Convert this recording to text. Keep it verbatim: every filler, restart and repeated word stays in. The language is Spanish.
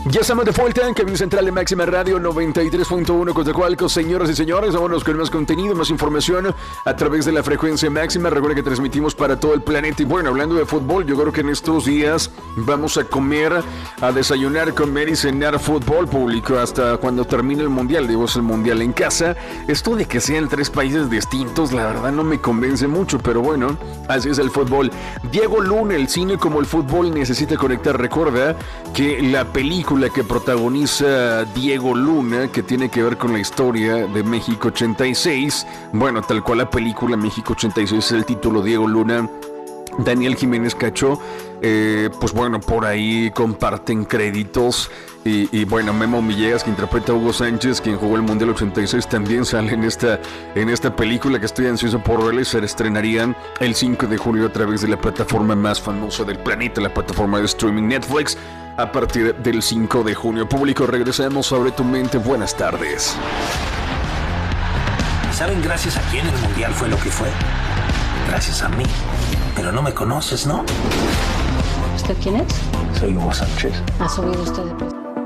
Ya estamos de vuelta en Cabina Central de Máxima Radio noventa y tres punto uno Coatzacoalcos. Señoras y señores, vámonos con más contenido, más información a través de la frecuencia máxima. Recuerda que transmitimos para todo el planeta. Y bueno, hablando de fútbol, yo creo que en estos días vamos a comer, a desayunar, comer y cenar fútbol público hasta cuando termine el Mundial. Digo, es el Mundial en casa. Esto de que sean tres países distintos, la verdad no me convence mucho, pero bueno, así es el fútbol. Diego Luna, el cine como el fútbol necesita conectar. Recuerda que la película que protagoniza Diego Luna, que tiene que ver con la historia de México ochenta y seis, bueno, tal cual la película México ochenta y seis es el título, Diego Luna, Daniel Jiménez Cacho, eh, pues bueno, por ahí comparten créditos. Y, y bueno, Memo Villegas, que interpreta a Hugo Sánchez, quien jugó el Mundial ochenta y seis, también sale en esta, en esta película que estoy ansioso por verla. Se estrenarían el cinco de julio a través de la plataforma más famosa del planeta, la plataforma de streaming Netflix, a partir del cinco de junio. Público, regresamos sobre tu mente. Buenas tardes. ¿Saben gracias a quién el Mundial fue lo que fue? Gracias a mí. Pero no me conoces, ¿no? ¿Usted quién es? Soy Hugo Sánchez. ¿Ha subido usted de precio?